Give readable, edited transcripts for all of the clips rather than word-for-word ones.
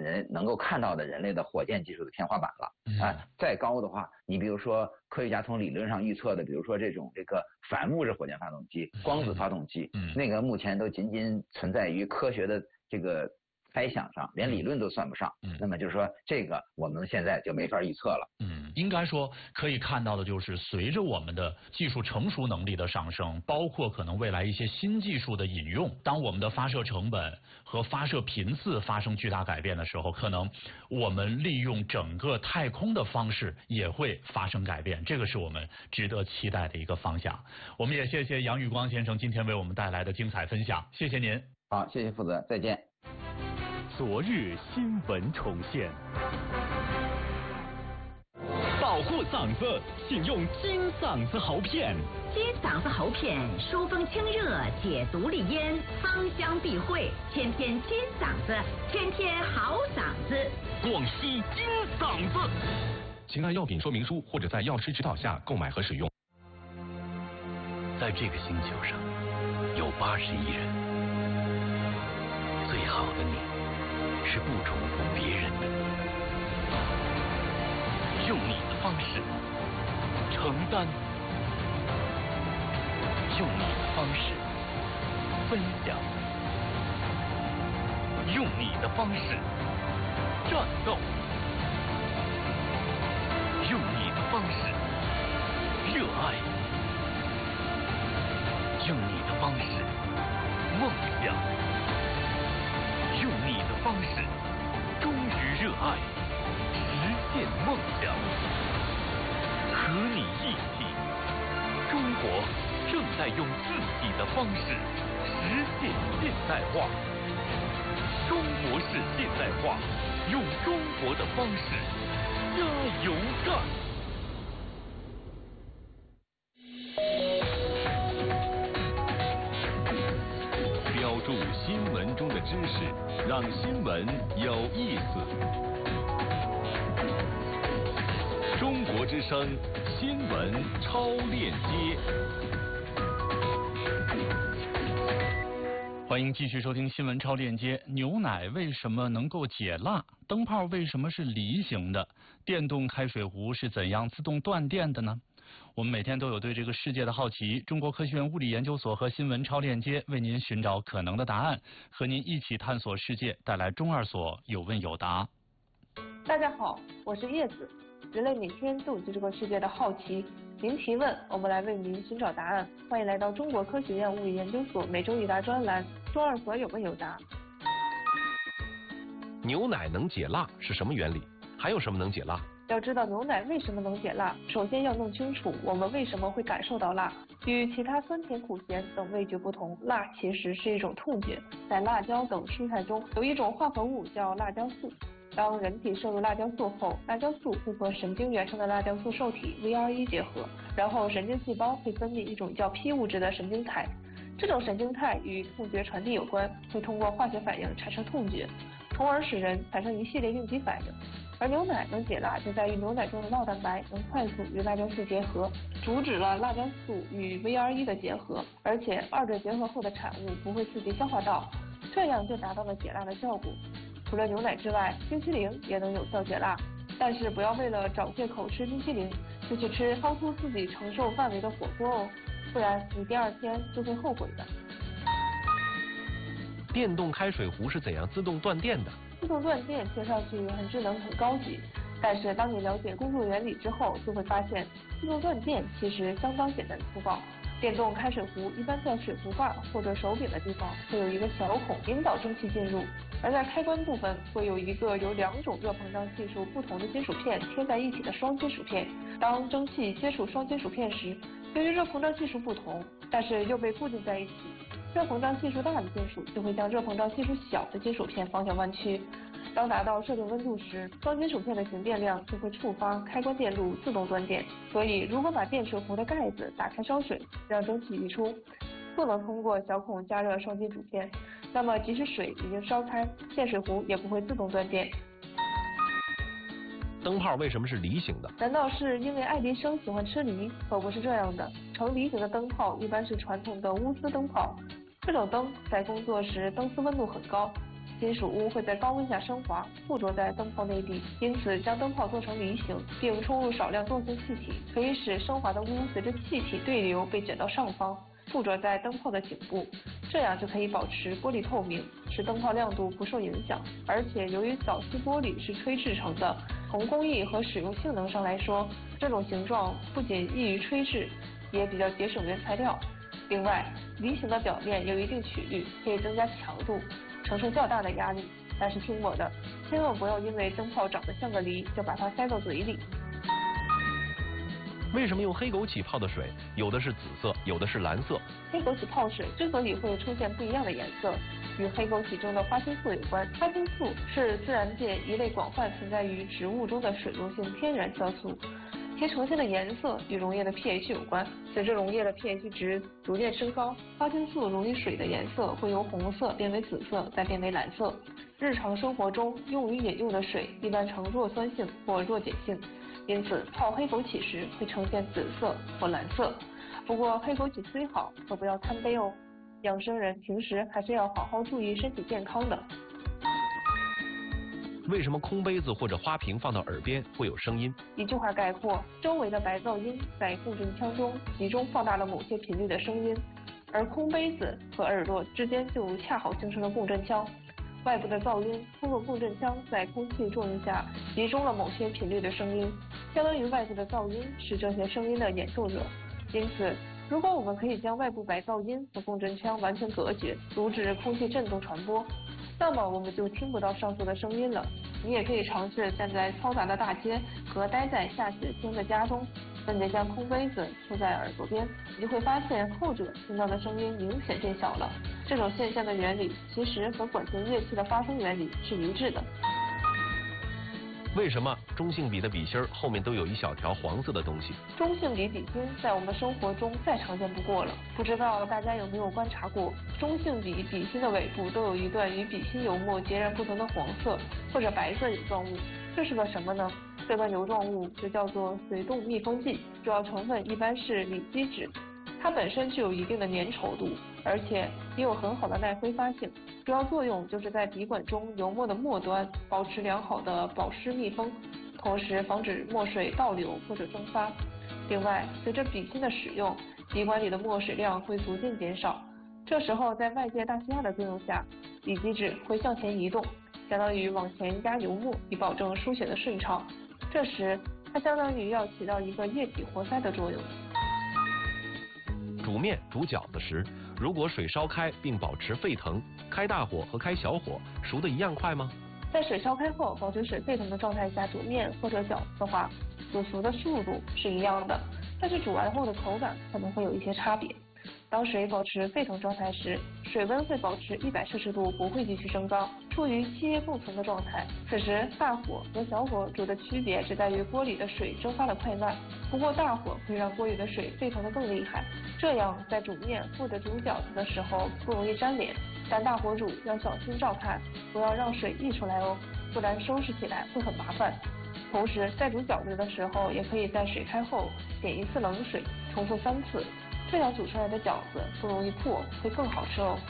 能够看到的人类的火箭技术的天花板了再高的话，你比如说科学家从理论上预测的，比如说这个反物质火箭发动机、光子发动机，那个目前都仅仅存在于科学的这个猜想上，连理论都算不上。那么就是说，这个我们现在就没法预测了。 应该说可以看到的就是，随着我们的技术成熟能力的上升，包括可能未来一些新技术的引用，当我们的发射成本和发射频次发生巨大改变的时候，可能我们利用整个太空的方式也会发生改变，这个是我们值得期待的一个方向。我们也谢谢杨宇光先生今天为我们带来的精彩分享，谢谢您。 好，谢谢负责，再见。 昨日新闻重现。保护嗓子，请用金嗓子喉片。 金嗓子喉片，疏风清热，解毒利咽，芳香避秽，天天金嗓子，天天好嗓子。 广西金嗓子。 请按药品说明书或者在药师指导下购买和使用。 在这个星球上，有80亿人，最好的你是不重复别人的你，用你的方式承担，用你的方式分享，用你的方式战斗，用你的方式热爱，用你的方式梦想，用你的方式忠于热爱，实现梦想。和你一起，中国正在用自己的方式实现现代化。中国式现代化，用中国的方式加油干！ 标注新闻中的知识，让新闻有意思。中国之声新闻超链接。 欢迎继续收听新闻超链接。牛奶为什么能够解辣？灯泡为什么是梨形的？电动开水壶是怎样自动断电的呢？我们每天都有对这个世界的好奇，中国科学院物理研究所和新闻超链接为您寻找可能的答案，和您一起探索世界，带来中二所有问有答。 大家好，我是叶子。人类每天都有对这个世界的好奇，您提问，我们来为您寻找答案。欢迎来到中国科学院物理研究所每周一答专栏，中二所有问有答。 牛奶能解辣是什么原理？还有什么能解辣？ 要知道牛奶为什么能解辣，首先要弄清楚我们为什么会感受到辣。与其他酸甜苦咸等味觉不同，辣其实是一种痛觉。在辣椒等蔬菜中有一种化合物叫辣椒素。当人体摄入辣椒素后，辣椒素会和神经元上的辣椒素受体 VRE 结合，然后神经细胞会分泌一种叫 P 物质的神经肽。这种神经肽与痛觉传递有关，会通过化学反应产生痛觉，从而使人产生一系列应激反应。而牛奶能解辣，就在于牛奶中的酪蛋白能快速与辣椒素结合，阻止了辣椒素与 VRE 的结合，而且二者结合后的产物不会刺激消化道，这样就达到了解辣的效果。除了牛奶之外，冰淇淋也能有效解辣，但是不要为了找借口吃冰淇淋，就去吃超出自己承受范围的火锅哦，不然你第二天就会后悔的。 电动开水壶是怎样自动断电的？ 自动断电听上去很智能很高级，但是当你了解工作原理之后，就会发现自动断电其实相当简单粗暴。电动开水壶一般在水壶盖或者手柄的地方会有一个小孔引导蒸汽进入，而在开关部分会有一个由2种热膨胀系数不同的金属片贴在一起的双金属片。当蒸汽接触双金属片时，由于热膨胀系数不同，但是又被固定在一起，热膨胀系数大的金属就会将热膨胀系数小的金属片方向弯曲。当达到设定温度时，双金属片的形变量就会触发开关电路自动断电。所以如果把电水壶的盖子打开烧水，让蒸汽溢出，不能通过小孔加热双金属片，那么即使水已经烧开，电水壶也不会自动断电。 灯泡为什么是梨形的？ 难道是因为爱迪生喜欢吃梨？可不是这样的，呈梨形的灯泡一般是传统的钨丝灯泡，这种灯在工作时灯丝温度很高， 金属钨会在高温下升华，附着在灯泡内壁，因此将灯泡做成梨形，并充入少量惰性气体，可以使升华的钨随着气体对流被卷到上方，附着在灯泡的颈部，这样就可以保持玻璃透明，使灯泡亮度不受影响。而且由于早期玻璃是吹制成的，从工艺和使用性能上来说，这种形状不仅易于吹制，也比较节省原材料。另外，梨形的表面有一定曲率，可以增加强度，承受较大的压力。但是听我的，千万不要因为灯泡长得像个梨，就把它塞到嘴里。 为什么用黑枸杞泡的水，有的是紫色，有的是蓝色？ 黑枸杞泡水之所以会出现不一样的颜色，与黑枸杞中的花青素有关。花青素是自然界一类广泛存在于植物中的水溶性天然色素，其呈现的颜色与溶液的 pH 有关。随着溶液的 pH 值逐渐升高，花青素溶于水的颜色会由红色变为紫色，再变为蓝色。日常生活中用于饮用的水一般呈弱酸性或弱碱性，因此泡黑枸杞时会呈现紫色或蓝色。不过黑枸杞虽好，可不要贪杯哦。养生人平时还是要好好注意身体健康的。 为什么空杯子或者花瓶放到耳边会有声音？ 一句话概括，周围的白噪音在共振腔中集中放大了某些频率的声音，而空杯子和耳朵之间就恰好形成了共振腔。外部的噪音通过共振腔在空气作用下集中了某些频率的声音，相当于外部的噪音是这些声音的演奏者。因此，如果我们可以将外部白噪音和共振腔完全隔绝，阻止空气振动传播，那么我们就听不到上述的声音了。你也可以尝试站在嘈杂的大街和待在下雪天的家中，分别将空杯子竖在耳朵边，你就会发现后者听到的声音明显变小了。这种现象的原理其实和管弦乐器的发声原理是一致的。 为什么中性笔的笔芯后面都有一小条黄色的东西？ 中性笔笔芯在我们生活中再常见不过了，不知道大家有没有观察过，中性笔笔芯的尾部都有一段与笔芯油墨截然不同的黄色或者白色油状物，这是个什么呢？这段油状物就叫做水动密封剂，主要成分一般是锂基质，它本身具有一定的粘稠度，而且也有很好的耐挥发性，主要作用就是在笔管中油墨的末端保持良好的保湿密封，同时防止墨水倒流或者蒸发。另外，随着笔芯的使用，笔管里的墨水量会逐渐减少，这时候在外界大气压的作用下，锂基质会向前移动，相当于往前压油墨，以保证书写的顺畅。这时它相当于要起到一个液体活塞的作用。 煮面煮饺子时，如果水烧开并保持沸腾，开大火和开小火熟得一样快吗？ 在水烧开后保持水沸腾的状态下煮面或者饺子的话，煮熟的速度是一样的，但是煮完后的口感可能会有一些差别。当水保持沸腾状态时，水温会保持100摄氏度，不会继续升高，处于气液共存的状态。此时大火和小火煮的区别只在于锅里的水蒸发的快慢，不过大火会让锅里的水沸腾得更厉害，这样在煮面或者煮饺子的时候不容易粘连。但大火煮要小心照看，不要让水溢出来哦，不然收拾起来会很麻烦。同时在煮饺子的时候，也可以在水开后点一次冷水，重复3次，这样煮出来的饺子不容易破，会更好吃哦。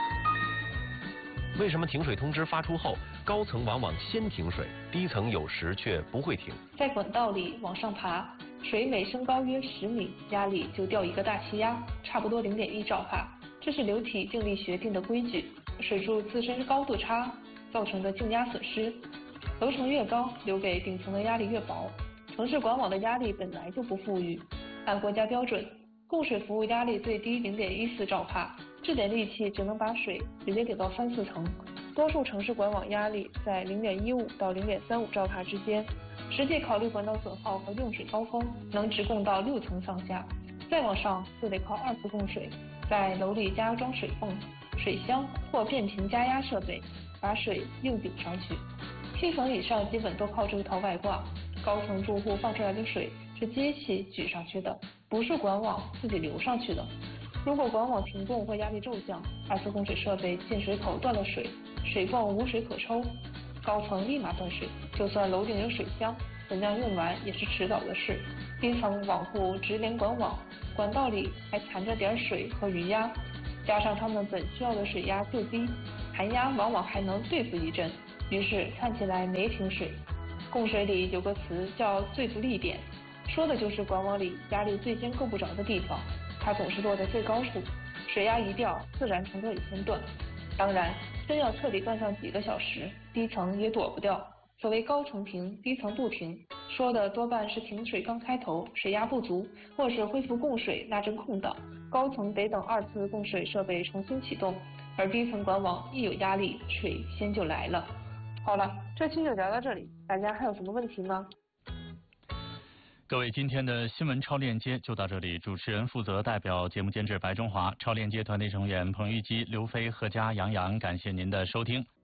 为什么停水通知发出后，高层往往先停水，低层有时却不会停？ 在管道里往上爬，水每升高约10米，压力就掉一个大气压，差不多0.1兆帕，这是流体静力学定的规矩。水柱自身高度差造成的静压损失，楼层越高，留给顶层的压力越薄。城市管网的压力本来就不富裕，按国家标准，供水服务压力最低0.14兆帕，这点力气只能把水直接给到3、4层。多数城市管网压力在0.15到0.35兆帕之间，实际考虑管道损耗和用水高峰，能直供到6层上下。再往上就得靠2次供水，在楼里加装水泵、水箱或变频加压设备，把水硬顶上去。7层以上基本都靠这套外挂，高层住户放出来的水是机器举上去的，不是管网自己流上去的。如果管网停供或压力骤降，2次供水设备进水口断了水，水泵无水可抽，高层立马断水。就算楼顶有水箱，等量用完也是迟早的事。低层网户直连管网，管道里还残着点水和余压，加上他们本需要的水压就低， 寒压往往还能对付一阵，于是看起来没停水。供水里有个词叫最不利点，说的就是管网里压力最先够不着的地方，它总是落在最高处，水压一掉，自然从这里先断。当然，真要彻底断上几个小时，低层也躲不掉。所谓高层停，低层不停，说的多半是停水刚开头，水压不足，或是恢复供水那阵空档，高层得等2次供水设备重新启动，而低层管网一有压力，水先就来了。好了，这期就聊到这里，大家还有什么问题吗？ 各位，今天的新闻超链接就到这里。主持人负责代表节目监制白中华，超链接团队成员彭玉基、刘飞、贺佳、杨洋，感谢您的收听。